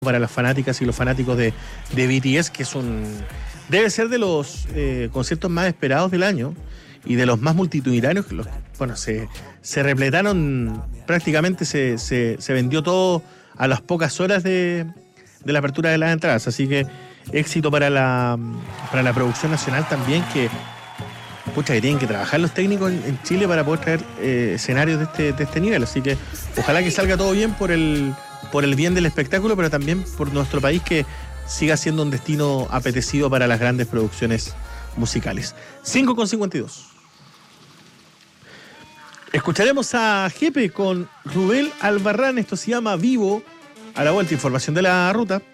para las fanáticas y los fanáticos de BTS, que debe ser de los conciertos más esperados del año y de los más multitudinarios. Se repletaron, prácticamente se vendió todo a las pocas horas de la apertura de las entradas, así que éxito para la producción nacional también, que tienen que trabajar los técnicos en Chile para poder traer escenarios de este nivel, así que ojalá que salga todo bien por el bien del espectáculo, pero también por nuestro país, que siga siendo un destino apetecido para las grandes producciones musicales. 5:52. Escucharemos a Jepe con Rubén Albarrán, esto se llama Vivo. A la vuelta, información de la ruta.